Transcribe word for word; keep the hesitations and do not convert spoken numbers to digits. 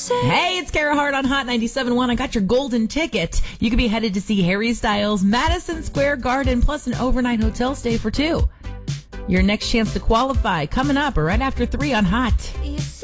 Hey, it's Kara Hart on Hot ninety-seven point one. I got your golden ticket. You could be headed to see Harry Styles, Madison Square Garden, plus an overnight hotel stay for two. Your next chance to qualify coming up right after three on Hot.